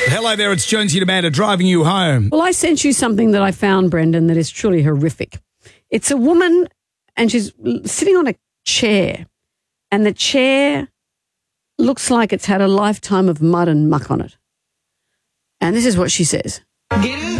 Hello there, it's Jonesy and Amanda driving you home. Well, I sent you something that I found, Brendan, that is truly horrific. It's a woman and she's sitting on a chair and the chair looks like it's had a lifetime of mud and muck on it. And this is what she says. Get